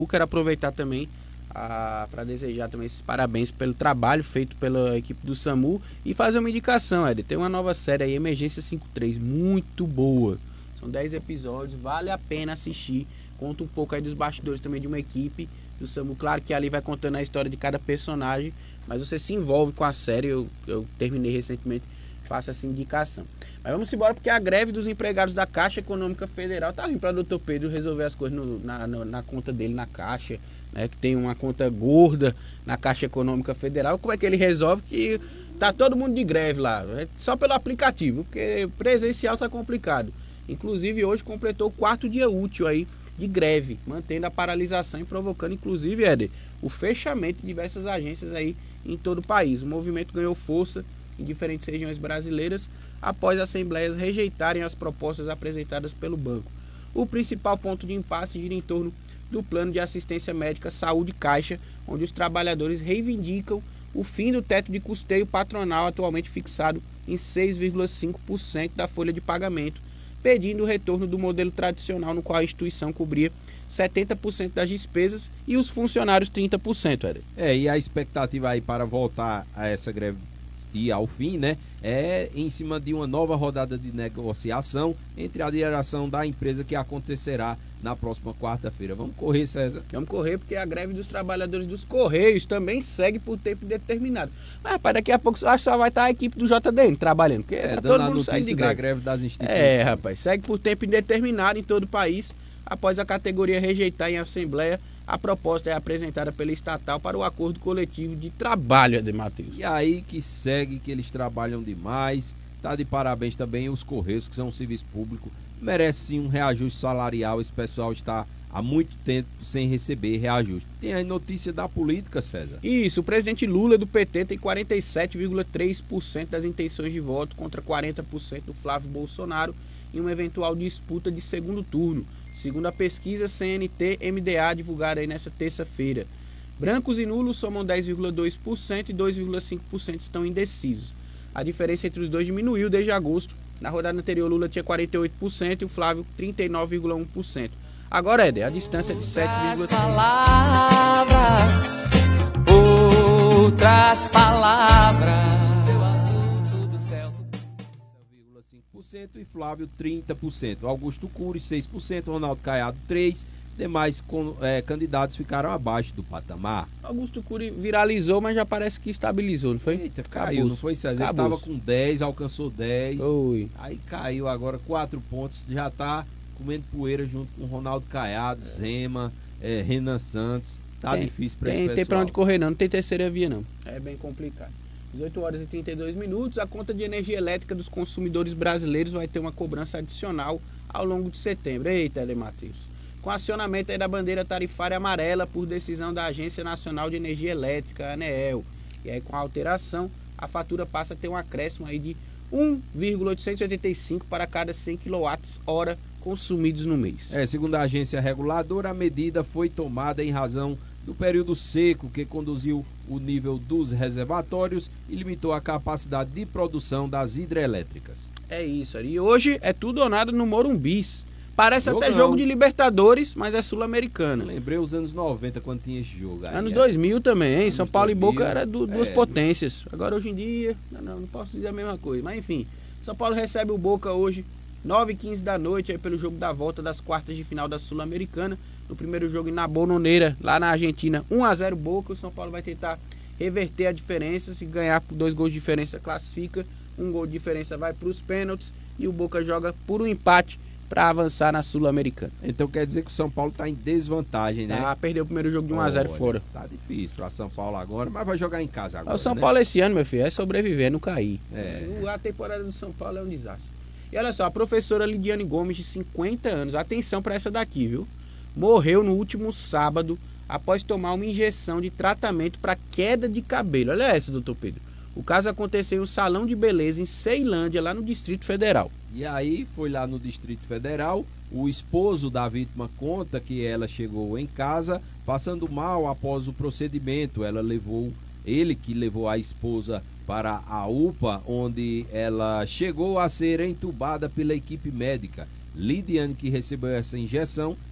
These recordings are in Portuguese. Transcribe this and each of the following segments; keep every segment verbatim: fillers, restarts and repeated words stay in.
quero aproveitar também para desejar também esses parabéns pelo trabalho feito pela equipe do SAMU e fazer uma indicação, Éder. Tem uma nova série aí, Emergência cinquenta e três, muito boa. São dez episódios, vale a pena assistir. Conta um pouco aí dos bastidores também de uma equipe do SAMU. Claro que ali vai contando a história de cada personagem, mas você se envolve com a série. Eu, eu terminei recentemente, faço essa indicação. Mas vamos embora, porque a greve dos empregados da Caixa Econômica Federal tá vindo para o doutor Pedro resolver as coisas no, na, na, na conta dele, na Caixa, né, que tem uma conta gorda na Caixa Econômica Federal. Como é que ele resolve que tá todo mundo de greve lá? É só pelo aplicativo, porque presencial tá complicado. Inclusive hoje completou o quarto dia útil aí de greve, mantendo a paralisação e provocando, inclusive, Éder, o fechamento de diversas agências aí em todo o país. O movimento ganhou força em diferentes regiões brasileiras após assembleias rejeitarem as propostas apresentadas pelo banco. O principal ponto de impasse gira em torno do Plano de Assistência Médica Saúde Caixa, onde os trabalhadores reivindicam o fim do teto de custeio patronal atualmente fixado em seis vírgula cinco por cento da folha de pagamento, pedindo o retorno do modelo tradicional no qual a instituição cobria setenta por cento das despesas e os funcionários trinta por cento. Éder. É, e a expectativa aí para voltar a essa greve e ao fim, né, é em cima de uma nova rodada de negociação entre a direção da empresa que acontecerá na próxima quarta-feira. Vamos correr, César? Vamos correr, porque a greve dos trabalhadores dos Correios também segue por tempo determinado. Mas, rapaz, daqui a pouco acho que só vai estar a equipe do J D N trabalhando, porque é, tá todo mundo saindo de greve. Da greve das instituições. É, rapaz, segue por tempo indeterminado em todo o país, após a categoria rejeitar em assembleia a proposta é apresentada pela estatal para o acordo coletivo de trabalho, Éder Matheus. E aí que segue que eles trabalham demais. Tá de parabéns também os Correios, que são um serviço público, merece sim um reajuste salarial. Esse pessoal está há muito tempo sem receber reajuste. Tem aí notícia da política, César. Isso, o presidente Lula do P T tem quarenta e sete vírgula três por cento das intenções de voto contra quarenta por cento do Flávio Bolsonaro em uma eventual disputa de segundo turno, segundo a pesquisa C N T M D A divulgada aí nessa terça-feira. Brancos e nulos somam dez vírgula dois por cento e dois vírgula cinco por cento estão indecisos. A diferença entre os dois diminuiu desde agosto. Na rodada anterior, Lula tinha quarenta e oito por cento e o Flávio trinta e nove vírgula um por cento. Agora, Éder, a distância é de sete vírgula três por cento. Palavras, outras palavras. E Flávio trinta por cento, Augusto Cury seis por cento, Ronaldo Caiado três por cento, demais com, é, candidatos ficaram abaixo do patamar. Augusto Cury viralizou, mas já parece que estabilizou, não foi? Eita, caiu, não foi, César? Ele estava com dez, alcançou dez, Oi. Aí caiu agora quatro pontos, já está comendo poeira junto com Ronaldo Caiado, Zema, é, Renan Santos. Tá tem, difícil para esse tem, pessoal. Tem para onde correr não, não tem terceira via não, é bem complicado. dezoito horas e trinta e dois minutos, a conta de energia elétrica dos consumidores brasileiros vai ter uma cobrança adicional ao longo de setembro. Eita, Éder Matheus. Com acionamento aí da bandeira tarifária amarela por decisão da Agência Nacional de Energia Elétrica, ANEEL. E aí com a alteração, a fatura passa a ter um acréscimo aí de um vírgula oitocentos e oitenta e cinco para cada cem quilowatt-hora consumidos no mês. É, segundo a agência reguladora, a medida foi tomada em razão do período seco que conduziu o nível dos reservatórios e limitou a capacidade de produção das hidrelétricas. É isso, e hoje é tudo ou nada no Morumbis. Parece Jogão. Até jogo de Libertadores, mas é sul-americano. Lembrei os anos noventa quando tinha esse jogo. Aí, anos é. dois mil também, hein? Anos São Paulo dois mil, e Boca era du duas é. potências. Agora hoje em dia, não, não, não posso dizer a mesma coisa. Mas enfim, São Paulo recebe o Boca hoje, nove e quinze da noite, aí pelo jogo da volta das quartas de final da Sul-Americana. No primeiro jogo em Bombonera, lá na Argentina, um a zero Boca. O São Paulo vai tentar reverter a diferença. Se ganhar por dois gols de diferença, classifica. Um gol de diferença vai para os pênaltis. E o Boca joga por um empate para avançar na Sul-Americana. Então quer dizer que o São Paulo está em desvantagem, né? Tá, perdeu o primeiro jogo de um a zero fora. Tá difícil para São Paulo agora, mas vai jogar em casa agora. O São né? Paulo esse ano, meu filho, é sobreviver, não cair. É. A temporada do São Paulo é um desastre. E olha só, a professora Lidiane Gomes, de cinquenta anos, atenção para essa daqui, viu? Morreu no último sábado após tomar uma injeção de tratamento para queda de cabelo. Olha essa, doutor Pedro. O caso aconteceu em um salão de beleza em Ceilândia, lá no Distrito Federal. E aí foi lá no Distrito Federal, o esposo da vítima conta que ela chegou em casa passando mal após o procedimento. Ela levou, ele que levou a esposa para a U P A, onde ela chegou a ser entubada pela equipe médica. Lidiane, que recebeu essa injeção,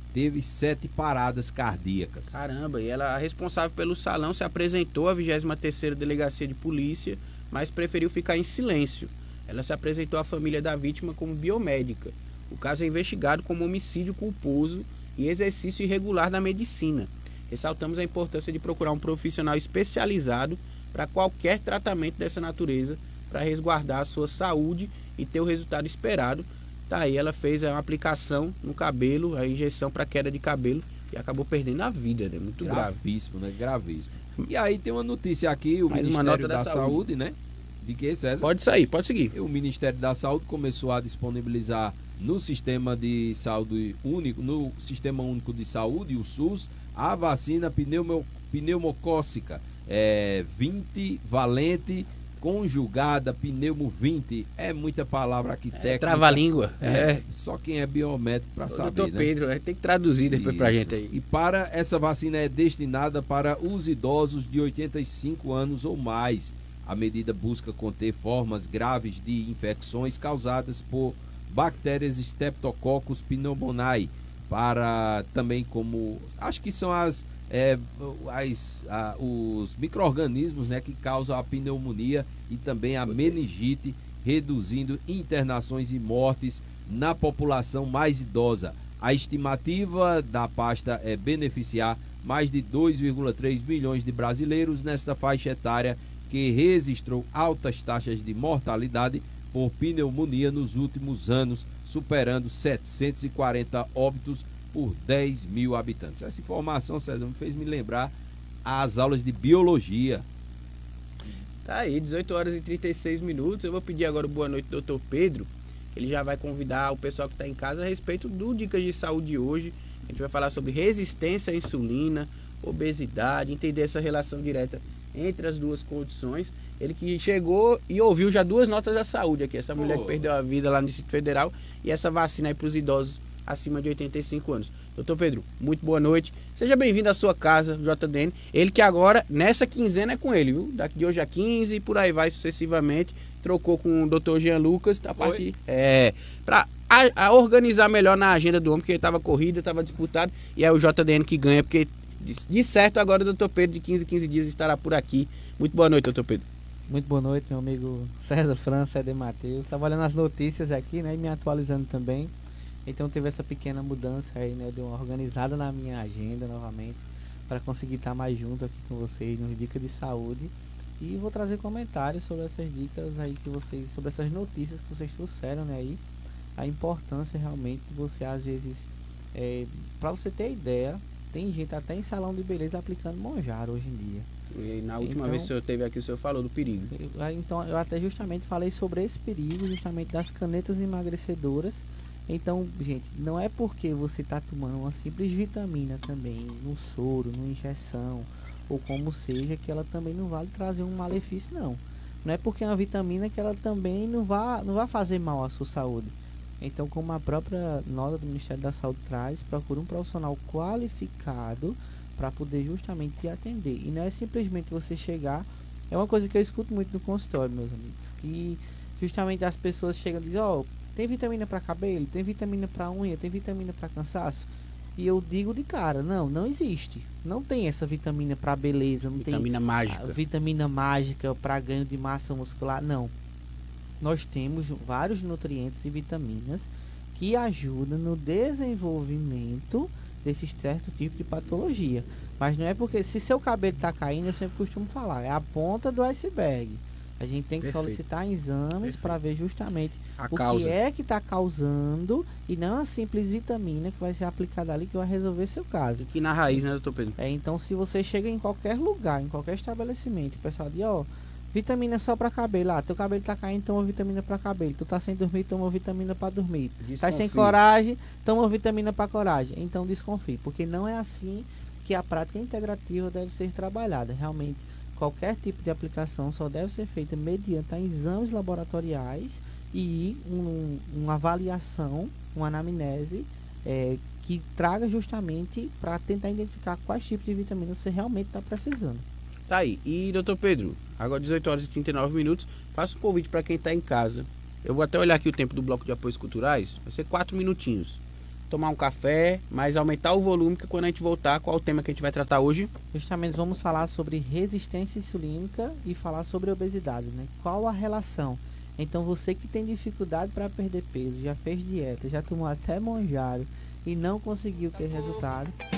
teve sete paradas cardíacas. Caramba, e ela, a responsável pelo salão, se apresentou à vigésima terceira Delegacia de Polícia, mas preferiu ficar em silêncio. Ela se apresentou à família da vítima como biomédica. O caso é investigado como homicídio culposo e exercício irregular da medicina. Ressaltamos a importância de procurar um profissional especializado para qualquer tratamento dessa natureza, para resguardar a sua saúde e ter o resultado esperado. Tá aí, ela fez uma aplicação no cabelo, a injeção para queda de cabelo, e acabou perdendo a vida, né? Muito grave. Gravíssimo, né? Gravíssimo. E aí tem uma notícia aqui, o Mais uma Ministério nota da, da Saúde, Saúde, né? De que, César? Pode sair, pode seguir. O Ministério da Saúde começou a disponibilizar no Sistema de Saúde Único, no Sistema Único de Saúde, o SUS, a vacina pneumo, pneumocócica é, vinte valente conjugada pneumo vinte. É muita palavra aqui técnica. É, trava-língua. É, é. Só quem é biomédico para saber. Doutor né? Pedro, tem que traduzir depois para a gente aí. E para essa vacina é destinada para os idosos de oitenta e cinco anos ou mais. A medida busca conter formas graves de infecções causadas por bactérias Streptococcus pneumoniae, para também como, acho que são as, é, as a, os micro-organismos, né, que causam a pneumonia e também a meningite, reduzindo internações e mortes na população mais idosa. A estimativa da pasta é beneficiar mais de dois vírgula três milhões de brasileiros nesta faixa etária, que registrou altas taxas de mortalidade por pneumonia nos últimos anos, superando setecentos e quarenta óbitos por dez mil habitantes. Essa informação, César, me fez me lembrar as aulas de biologia. Tá aí, dezoito horas e trinta e seis minutos. Eu vou pedir agora boa noite ao doutor Pedro. Ele já vai convidar o pessoal que está em casa a respeito do Dicas de Saúde hoje. A gente vai falar sobre resistência à insulina, obesidade, entender essa relação direta entre as duas condições. Ele que chegou e ouviu já duas notas da saúde aqui. Essa mulher Pô. que perdeu a vida lá no Distrito Federal e essa vacina aí para os idosos acima de oitenta e cinco anos. Doutor Pedro, muito boa noite. Seja bem-vindo à sua casa, J D N. Ele que agora, nessa quinzena é com ele, viu? Daqui de hoje a quinze e por aí vai sucessivamente. Trocou com o doutor Jean Lucas. Tá partir, é, para a, a organizar melhor na agenda do homem, porque ele estava corrida, estava disputado. E é o J D N que ganha, porque de, de certo agora o doutor Pedro de quinze em quinze dias estará por aqui. Muito boa noite, doutor Pedro. Muito boa noite, meu amigo César França, César Matheus. Estava olhando as notícias aqui, né, e me atualizando também. Então teve essa pequena mudança aí, né, deu uma organizada na minha agenda novamente, para conseguir estar mais junto aqui com vocês nos Dicas de Saúde. E vou trazer comentários sobre essas dicas aí que vocês, sobre essas notícias que vocês trouxeram, né, aí. A importância realmente de você, às vezes, é, para você ter ideia, tem gente até em salão de beleza aplicando Monjaro hoje em dia. E na última Então, vez que o senhor esteve aqui, o senhor falou do perigo. Eu, então, eu até justamente falei sobre esse perigo, justamente das canetas emagrecedoras. Então, gente, não é porque você está tomando uma simples vitamina também, no soro, numa injeção, ou como seja, que ela também não vale trazer um malefício, não. Não é porque é uma vitamina que ela também não vai, não vai fazer mal à sua saúde. Então, como a própria nota do Ministério da Saúde traz, procure um profissional qualificado para poder justamente te atender. E não é simplesmente você chegar. É uma coisa que eu escuto muito no consultório, meus amigos, que justamente as pessoas chegam e dizem: ó, oh, tem vitamina para cabelo, tem vitamina para unha, tem vitamina para cansaço. E eu digo de cara, não, não existe. Não tem essa vitamina para beleza, não Vitamina tem mágica. vitamina mágica para ganho de massa muscular, não. Nós temos vários nutrientes e vitaminas que ajudam no desenvolvimento desses certos tipos de patologia. Mas não é porque, se seu cabelo está caindo, eu sempre costumo falar, é a ponta do iceberg. A gente tem que Perfeito. solicitar exames para ver justamente A o causa. que é que está causando, e não a simples vitamina que vai ser aplicada ali que vai resolver seu caso. Aqui na raiz, né, doutor Pedro? É, então, se você chega em qualquer lugar, em qualquer estabelecimento, o pessoal diz: ó, vitamina só para cabelo. Ah, teu cabelo tá caindo, toma vitamina para cabelo. Tu tá sem dormir, toma vitamina para dormir. Tá sem Desconfie. coragem, toma vitamina para coragem. Então desconfie, porque não é assim que a prática integrativa deve ser trabalhada. Realmente, qualquer tipo de aplicação só deve ser feita mediante exames laboratoriais e um, uma avaliação, uma anamnese é, que traga justamente para tentar identificar quais tipos de vitaminas você realmente está precisando. Tá aí. E, doutor Pedro, agora dezoito horas e trinta e nove minutos, faço um convite para quem está em casa. Eu vou até olhar aqui o tempo do bloco de apoios culturais, vai ser quatro minutinhos. tomar um café, mas aumentar o volume, que quando a gente voltar, qual o tema que a gente vai tratar hoje? Justamente vamos falar sobre resistência insulínica e falar sobre obesidade, né? Qual a relação? Então você que tem dificuldade para perder peso, já fez dieta, já tomou até monjário e não conseguiu ter resultado,